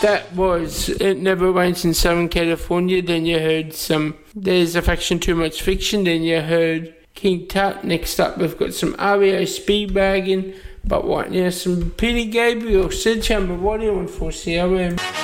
That was It Never Rains in Southern California. Then you heard some There's Affection Too Much Fiction. Then you heard King Tut. Next up we've got some REO Speedwagon. But right now some Peter Gabriel, Sledgehammer Radio on 4CRM.